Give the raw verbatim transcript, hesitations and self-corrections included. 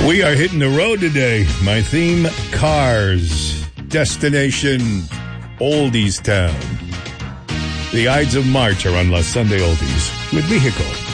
We are hitting the road today. My theme, cars. Destination, Oldies Town. The Ides of March are on La Sunday Oldies with Vehicle.